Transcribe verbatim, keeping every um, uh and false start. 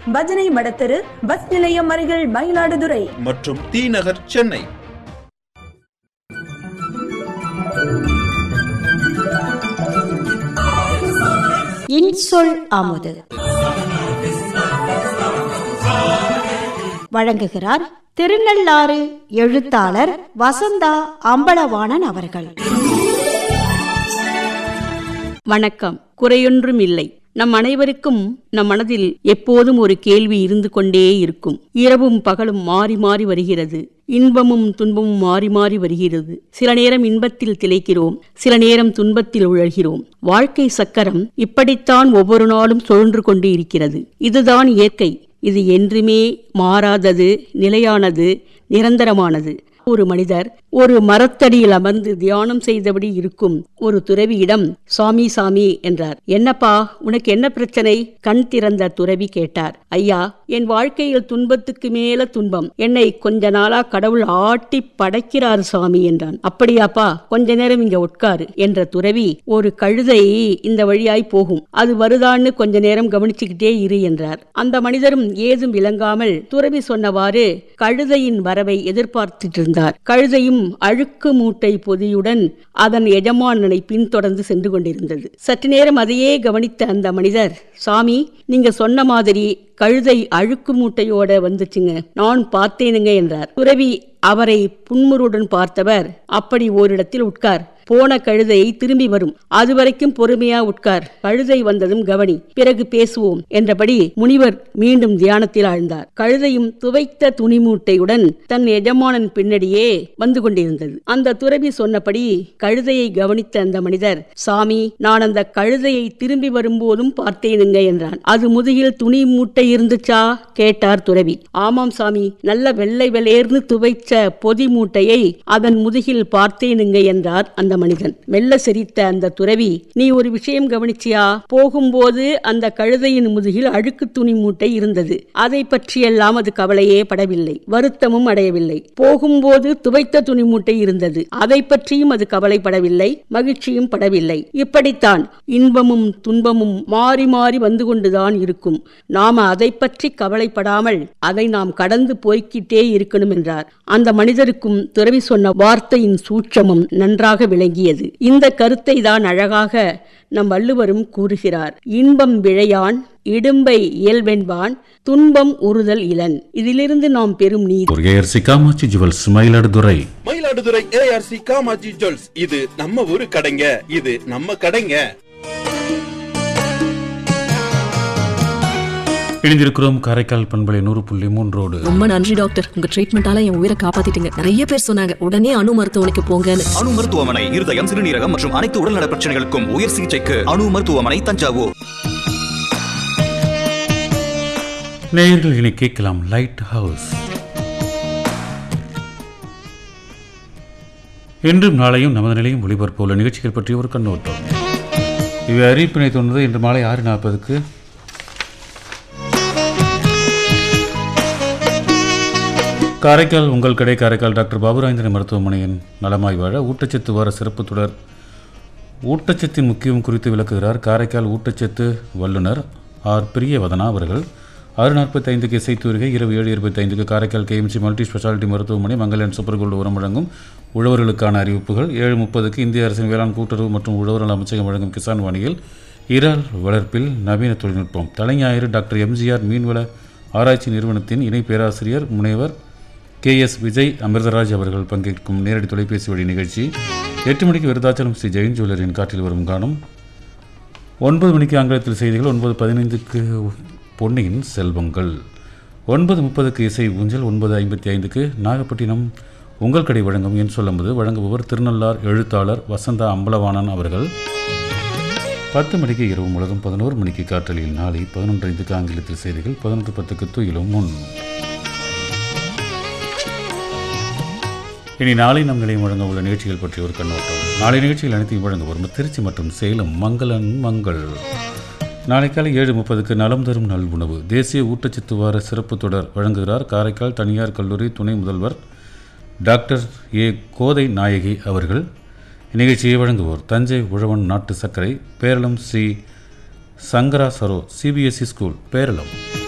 பஜனை மடத்தெரு, பஸ் நிலையம் அருகில், மயிலாடுதுறை மற்றும் தி நகர், சென்னை. இன்சொல் அமுது வழங்குகிறார் திருநள்ளாறு எழுத்தாளர் வசந்தா அம்பலவாணன் அவர்கள். வணக்கம். குறையொன்றும் இல்லை. நம் அனைவருக்கும் நம் மனதில் எப்போதும் ஒரு கேள்வி இருந்து கொண்டே இருக்கும். இரவும் பகலும் மாறி மாறி வருகிறது. இன்பமும் துன்பமும் மாறி மாறி வருகிறது. சில நேரம் இன்பத்தில் திளைக்கிறோம், சில நேரம் துன்பத்தில் உழல்கிறோம். வாழ்க்கை சக்கரம் இப்படித்தான் ஒவ்வொரு நாளும் சுழன்று கொண்டு இருக்கிறது. இதுதான் இயற்கை. இது என்றுமே மாறாதது, நிலையானது, நிரந்தரமானது. ஒரு மனிதர் ஒரு மரத்தடியில் அமர்ந்து தியானம் செய்தபடி இருக்கும் ஒரு துறவியிடம் சாமி சாமி என்றார். என்னப்பா, உனக்கு என்ன பிரச்சனை? கண் திறந்த துறவி கேட்டார். ஐயா, என் வாழ்க்கையில் துன்பத்துக்கு மேல துன்பம். என்னை கொஞ்ச நாளா கடவுள் ஆட்டி படைக்கிறார் சாமி என்றான். அப்படியாப்பா, கொஞ்ச நேரம் இங்க உட்காரு என்ற துறவி, ஒரு கழுதை இந்த வழியாய் போகும், அது வருதான்னு கொஞ்ச நேரம் கவனிச்சுக்கிட்டே இரு என்றார். அந்த மனிதரும் ஏதும் விளங்காமல் துறவி சொன்னவாறு கழுதையின் வரவை எதிர்பார்த்துட்டு இருந்தார். கழுதையும் அழுக்கு மூட்டை பொதியுடன் அதன் எஜமானனை பின்தொடர்ந்து சென்று கொண்டிருந்தது. சற்று நேரம் அதையே கவனித்த அந்த மனிதர், சாமி, நீங்க சொன்ன மாதிரி கழுதை அழுக்கு மூட்டையோட வந்துச்சுங்க, நான் பார்த்தேனுங்க என்றார். துறவி அவரை புன்முறுடன் பார்த்தவர், அப்படி ஓரிடத்தில் உட்கார், போன கழுதை திரும்பி வரும், அதுவரைக்கும் பொறுமையா உட்கார், கழுதை வந்ததும் கவனி, பிறகு பேசுவோம் என்றபடி முனிவர் மீண்டும் தியானத்தில் ஆழ்ந்தார். கழுதையும் துவைத்த துணி மூட்டையுடன் தன் எஜமானன் பின்னடியே வந்து கொண்டிருந்தது. அந்த துறவி சொன்னபடி கழுதையை கவனித்த அந்த மனிதர், சாமி, நான் அந்த கழுதையை திரும்பி வரும்போதும் பார்த்தேனுங்க என்றான். அது முதுகில் துணி மூட்டை இருந்துச்சா கேட்டார் துறவி. ஆமாம் சாமி, நல்ல வெள்ளை வெளேர்னு துவைச்ச பொதி மூட்டையை அதன் முதுகில் பார்த்தேனுங்க என்றார் அந்த மனிதன். மெல்ல சிரித்த அந்த துறவி, நீ ஒரு விஷயம் கவனிச்சியா? போகும்போது அந்த கழுதையின் முதுகில் அழுக்கு துணி மூட்டை இருந்தது. அதை பற்றியெல்லாம் அது கவலையே படவில்லை, வருத்தமும் அடையவில்லை. போகும்போது துவைத்த துணி மூட்டை இருந்தது, அதை பற்றியும் அது கவலைப்படவில்லை, மகிழ்ச்சியும் படவில்லை. இப்படித்தான் இன்பமும் துன்பமும் மாறி மாறி வந்து கொண்டுதான் இருக்கும். நாம அதை பற்றி கவலைப்படாமல் அதை நாம் கடந்து போய்கிட்டே இருக்கணும் என்றார். அந்த மனிதருக்கும் துறவி சொன்ன வார்த்தையின் சூட்சமும் நன்றாக விளங்கியது. இந்த கருத்தை தான் அழகாக நம் வள்ளுவரும் கூறுகிறார். இன்பம் விழையான், இடும்பை இயல்பென்பான், துன்பம் உறுதல் இலன். இதிலிருந்து நாம் பெறும் நீதி. ARC Kamakshi jewels, Mayiladuthurai. Mayiladuthurai ARC Kamakshi jewels, இது நம்ம ஊரு கடைங்க, இது நம்ம கடைங்க. இணைந்திருக்கிறோம் காரைக்கால் பண்பலை நூறு புள்ளி மூன்றோடு. ரொம்ப நன்றி டாக்டர், உங்க ட்ரீட்மெண்டால என் உயிரை காப்பாத்திட்டீங்க. நிறைய பேர் சொன்னாங்க உடனே அணு மருத்துவமனைக்கு போங்கன்னு. அணு மருத்துவமனை இருதயம், சிறுநீரகம் மற்றும் அனைத்து உடல்நல பிரச்சனைகளுக்கும் உயர் சிகிச்சைக்கு அணு மருத்துவமனை, தஞ்சாவூர். நேயர்கள் இனி கேட்கலாம் லைட் ஹவுஸ். இன்றும் நாளையும் நமது நிலையும் ஒளிபரப்புள்ள நிகழ்ச்சிகள் பற்றி ஒரு கண்ணோட்டம். இவை அறிவிப்பினை தோன்றது இன்று மாலை ஆறு நாற்பதுக்கு காரைக்கால் உங்கள் கடை காரைக்கால் டாக்டர் பாபுராயந்திரன் மருத்துவமனையின் நலமாய் வாழ ஊட்டச்சத்து வார சிறப்பு தொடர். ஊட்டச்சத்தின் முக்கியம் குறித்து விளக்குகிறார் காரைக்கால் ஊட்டச்சத்து வல்லுநர் ஆர் பிரியவதனா அவர்கள். ஆறு நாற்பத்தி ஐந்துக்கு இசைத்தூரிகை, இரவு ஏழு இருபத்தி ஐந்துக்கு காரைக்கால் கேஎம்சி மல்டி ஸ்பெஷாலிட்டி மருத்துவமனை மங்கலன் சூப்பர் கோல்டு உரம் வழங்கும் உழவர்களுக்கான அறிவிப்புகள். ஏழு முப்பதுக்கு இந்திய அரசின் வேளாண் கூட்டுறவு மற்றும் உழவர் நல அமைச்சகம் வழங்கும் கிசான் வாணியில் இறால் வளர்ப்பில் நவீன தொழில்நுட்பம். தலைஞாயிறு டாக்டர் எம்ஜிஆர் மீன்வள ஆராய்ச்சி நிறுவனத்தின் இணை பேராசிரியர் முனைவர் கே எஸ் விஜய் அமிர்தராஜ் அவர்கள் பங்கேற்கும் நேரடி தொலைபேசி வழி நிகழ்ச்சி. எட்டு மணிக்கு விருதாச்சலம் ஸ்ரீ ஜெயின் ஜுவல்லரின் காற்றில் வரும் காணும். ஒன்பது மணிக்கு ஆங்கிலத்தில் செய்திகள். ஒன்பது பதினைந்துக்கு பொன்னியின் செல்வங்கள். ஒன்பது முப்பதுக்கு இசை ஊஞ்சல். ஒன்பது ஐம்பத்தி ஐந்துக்கு நாகப்பட்டினம் உங்கள் கடை வழங்கும் என் சொல்லம்பது. வழங்குபவர் திருநள்ளார் எழுத்தாளர் வசந்தா அம்பலவாணன் அவர்கள். பத்து மணிக்கு இரவு முழுவதும். பதினோரு மணிக்கு காற்றலில் நாளை. பதினொன்று ஐந்துக்கு ஆங்கிலத்தில் செய்திகள். பதினொன்று பத்துக்கு துயிலும் முன். இனி நாளை நம் நிலையம் வழங்க உள்ள நிகழ்ச்சிகள் பற்றி ஒரு கண்ணோட்டம். நாளை நிகழ்ச்சிகள் அனைத்தையும் வழங்க வரும் திருச்சி மற்றும் சேலம் மங்களன் மங்கள். நாளை காலை ஏழு முப்பதுக்கு நலம் தரும் நல் உணவு தேசிய ஊட்டச்சத்து வார சிறப்பு தொடர். வழங்குகிறார் காரைக்கால் தனியார் கல்லூரி துணை முதல்வர் டாக்டர் ஏ கோதை நாயகி அவர்கள். நிகழ்ச்சியை வழங்குவோர் தஞ்சை உழவன் நாட்டு சர்க்கரை, பேரளம் ஸ்ரீ சங்கரா சரோ சிபிஎஸ்இ ஸ்கூல் பேரளம்.